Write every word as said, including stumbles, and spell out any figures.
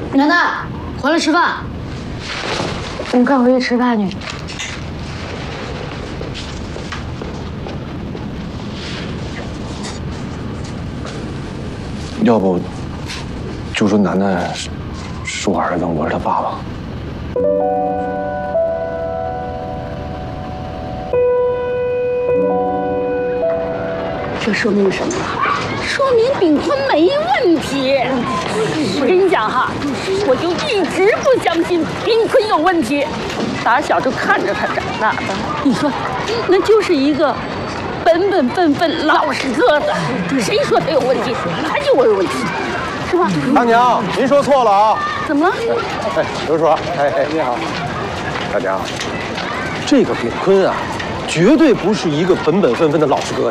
楠楠，回来吃饭。我们快回去吃饭去。 要不，就说楠楠是是我儿子，我是他爸爸。 这说明什么？说明炳坤没问题。我跟你讲哈，我就一直不相信炳坤有问题，打小就看着他长大的。你说，那就是一个本本分分、老实个子。谁说他有问题？他就有问题，是吧？ 大娘，您说错了啊！ 怎么了？ 哎，刘叔，哎哎，你好，大娘，这个炳坤啊，绝对不是一个本本分分的老实哥。